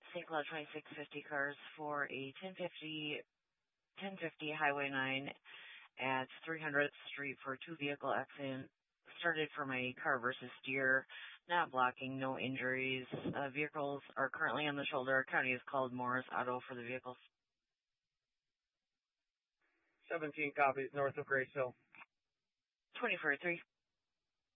St. Cloud 2650 cars for a 1050 Highway 9 at 300th Street for a two-vehicle accident. Started for my car versus steer, not blocking, no injuries. Vehicles are currently on the shoulder. County has called Morris Auto for the vehicles. 17 copies, north of Graceville. 24-3.